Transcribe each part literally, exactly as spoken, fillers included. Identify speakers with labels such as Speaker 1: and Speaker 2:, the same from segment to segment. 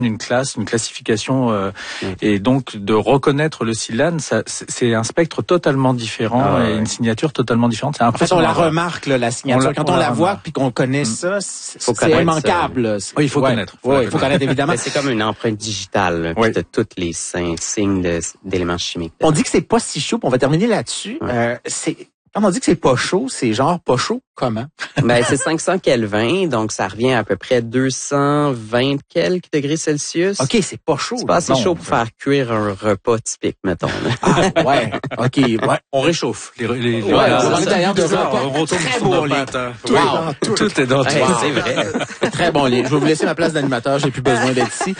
Speaker 1: une classe, une classification, euh, mmh. et donc de reconnaître le Cylane, ça, c'est un spectre totalement différent ah, ouais. et une signature totalement différente. C'est
Speaker 2: en fait, on la remarque là, la signature. On la, Quand on, on la, la voit puis qu'on connaît mmh. ça, c'est immanquable. Ça.
Speaker 1: Oui, il faut
Speaker 2: ouais.
Speaker 1: connaître.
Speaker 2: Oui, il faut connaître évidemment.
Speaker 3: C'est comme une empreinte digitale oui. de tous les signes d'éléments chimiques.
Speaker 2: On dit que c'est pas si chaud. On va terminer là-dessus. Ouais. Euh, c'est Quand on dit que c'est pas chaud, c'est genre pas chaud comment?
Speaker 3: Ben c'est cinq cents Kelvin, donc ça revient à peu près deux cent vingt quelques degrés Celsius.
Speaker 2: OK, c'est pas chaud.
Speaker 3: C'est pas assez chaud pour faire cuire un repas typique, mettons.
Speaker 2: Ah, ouais. OK, ouais.
Speaker 1: On réchauffe. Les, les,
Speaker 2: ouais, ouais, on est d'ailleurs de repas.
Speaker 1: On retourne
Speaker 2: très
Speaker 1: sur
Speaker 2: bon
Speaker 1: nos pâtes. Hein.
Speaker 2: Tout, wow.
Speaker 1: tout, tout est dans tout.
Speaker 3: Hey, c'est vrai.
Speaker 2: Très bon lien. Je vais vous laisser ma place d'animateur, j'ai plus besoin d'être ici.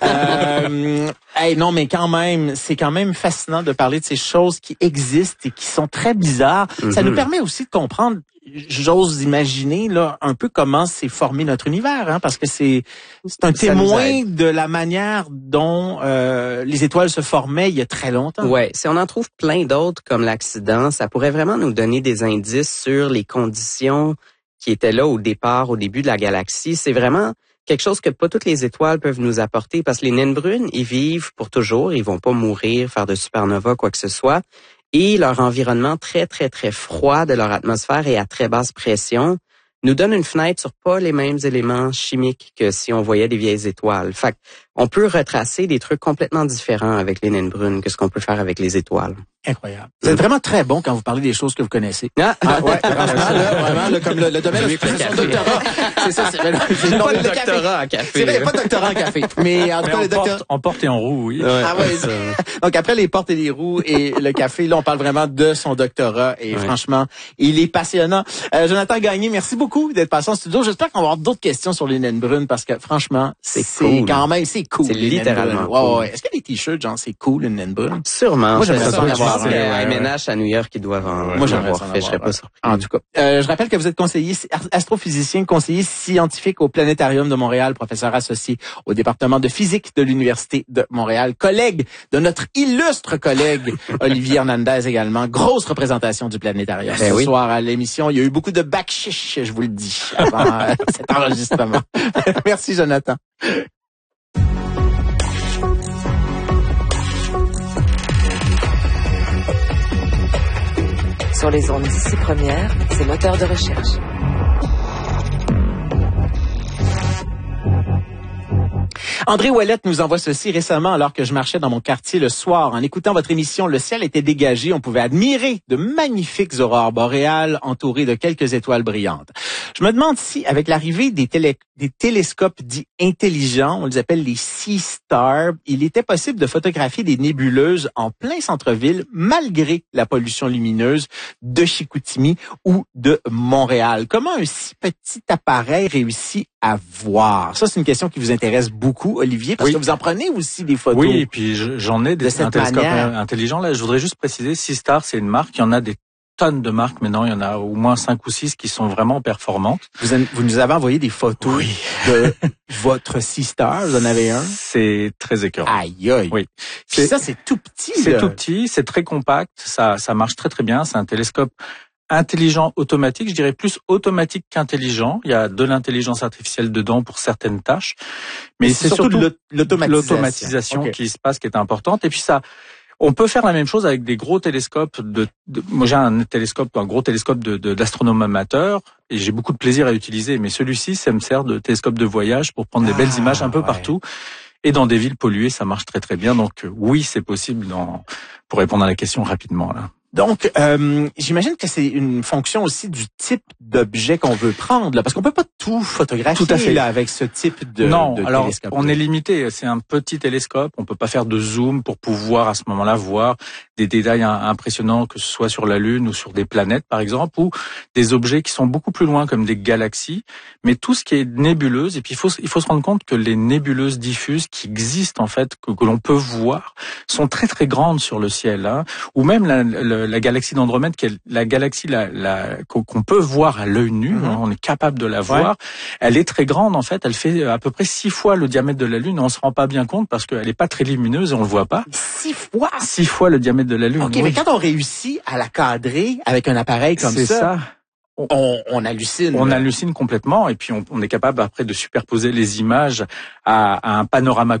Speaker 2: Euh, hey, non, mais quand même, c'est quand même fascinant de parler de ces choses qui existent et qui sont très bizarres. Mm-hmm. Ça nous permet aussi de comprendre, j'ose imaginer là un peu comment s'est formé notre univers, hein, parce que c'est c'est un ça témoin de la manière dont euh, les étoiles se formaient il y a très longtemps.
Speaker 3: Ouais, si on en trouve plein d'autres comme l'accident, ça pourrait vraiment nous donner des indices sur les conditions qui étaient là au départ, au début de la galaxie. C'est vraiment quelque chose que pas toutes les étoiles peuvent nous apporter parce que les naines brunes, ils vivent pour toujours, ils vont pas mourir, faire de supernovas, quoi que ce soit. Et leur environnement très, très, très froid de leur atmosphère et à très basse pression nous donne une fenêtre sur pas les mêmes éléments chimiques que si on voyait des vieilles étoiles. Fait on peut retracer des trucs complètement différents avec les naines brunes que ce qu'on peut faire avec les étoiles.
Speaker 2: Incroyable. Vous êtes vraiment très bon quand vous parlez des choses que vous connaissez.
Speaker 3: Ah,
Speaker 2: ah ouais, franchement, là, vraiment, là, comme le, le domaine de son doctorat. C'est ça, c'est,
Speaker 3: c'est pas le doctorat en café.
Speaker 2: C'est vrai, il n'y a pas de doctorat en café. Mais en tout cas, le doctorat.
Speaker 1: En porte et en roue, oui.
Speaker 2: Ouais, ah ouais. Donc après les portes et les roues et le café, là, on parle vraiment de son doctorat et ouais. franchement, il est passionnant. Euh, Jonathan Gagné, merci beaucoup d'être passé en studio. J'espère qu'on va avoir d'autres questions sur les naines brunes parce que franchement, c'est cool. quand même, c'est cool.
Speaker 3: C'est littéralement cool.
Speaker 2: Ouais, ouais. Est-ce qu'il y a des t-shirts genre c'est cool une naine brune?
Speaker 3: Sûrement.
Speaker 2: Moi, j'aimerais ça en avoir.
Speaker 3: Il y a M N H à New York qui doivent en
Speaker 2: Moi, j'aimerais
Speaker 3: avoir fait. Je serais pas surpris.
Speaker 2: En tout cas, euh, je rappelle que vous êtes conseiller astrophysicien, conseiller scientifique au Planétarium de Montréal, professeur associé au département de physique de l'Université de Montréal, collègue de notre illustre collègue Olivier Hernandez également. Grosse représentation du Planétarium ben ce oui. soir à l'émission. Il y a eu beaucoup de backchiche, je vous le dis, avant euh, cet enregistrement. Merci, Jonathan.
Speaker 4: Sur les ondes d'ici première, c'est moteur de recherche.
Speaker 2: André Ouellette nous envoie ceci récemment alors que je marchais dans mon quartier le soir. En écoutant votre émission, le ciel était dégagé. On pouvait admirer de magnifiques aurores boréales entourées de quelques étoiles brillantes. Je me demande si, avec l'arrivée des, télé, des télescopes dits intelligents, on les appelle les Sea Stars, il était possible de photographier des nébuleuses en plein centre-ville malgré la pollution lumineuse de Chicoutimi ou de Montréal. Comment un si petit appareil réussit à voir? Ça, c'est une question qui vous intéresse beaucoup, Olivier, parce oui. que vous en prenez aussi des photos.
Speaker 1: Oui, et puis j'en ai des
Speaker 2: de
Speaker 1: télescopes intelligents. Là, je voudrais juste préciser, Sea Stars, c'est une marque. Il y en a des tonnes de marques maintenant. Il y en a au moins cinq ou six qui sont vraiment performantes.
Speaker 2: Vous, en, vous nous avez envoyé des photos oui. de votre Sea Star. Vous en avez un?
Speaker 1: C'est très écœurant.
Speaker 2: Aïe, aïe.
Speaker 1: Oui.
Speaker 2: C'est ça, c'est tout petit.
Speaker 1: C'est tout petit. C'est très compact. Ça, ça marche très très bien. C'est un télescope intelligent automatique, je dirais plus automatique qu'intelligent. Il y a de l'intelligence artificielle dedans pour certaines tâches, mais, mais c'est surtout, surtout l'automatisation, l'automatisation okay. qui se passe, qui est importante. Et puis ça, on peut faire la même chose avec des gros télescopes. De, de moi, j'ai un télescope, un gros télescope de, de, d'astronome amateur, et j'ai beaucoup de plaisir à l'utiliser. Mais celui-ci, ça me sert de télescope de voyage pour prendre ah, des belles images un peu ouais. partout. Et dans des villes polluées, ça marche très très bien. Donc oui, c'est possible. Dans, pour répondre à la question rapidement là.
Speaker 2: Donc, euh, j'imagine que c'est une fonction aussi du type d'objet qu'on veut prendre, là, parce qu'on peut pas tout photographier
Speaker 1: tout à fait.
Speaker 2: Là, avec ce type de,
Speaker 1: non,
Speaker 2: de
Speaker 1: alors,
Speaker 2: télescope.
Speaker 1: On est limité. C'est un petit télescope. On peut pas faire de zoom pour pouvoir à ce moment-là voir des détails impressionnants, que ce soit sur la Lune ou sur des planètes, par exemple, ou des objets qui sont beaucoup plus loin, comme des galaxies. Mais tout ce qui est nébuleuse, et puis il faut il faut se rendre compte que les nébuleuses diffuses qui existent en fait, que, que l'on peut voir, sont très très grandes sur le ciel, hein, ou même la, la la galaxie d'Andromède, qui est la galaxie la, la, qu'on peut voir à l'œil nu, mm-hmm. on est capable de la voir. Ouais. Elle est très grande en fait, elle fait à peu près six fois le diamètre de la Lune. On se rend pas bien compte parce qu'elle est pas très lumineuse et on le voit pas.
Speaker 2: Six fois.
Speaker 1: Six fois le diamètre de la Lune.
Speaker 2: Ok,
Speaker 1: oui.
Speaker 2: mais quand on réussit à la cadrer avec un appareil comme
Speaker 1: c'est
Speaker 2: ça,
Speaker 1: ça.
Speaker 2: On, on hallucine.
Speaker 1: On hallucine complètement et puis on, on est capable après de superposer les images à, à un panorama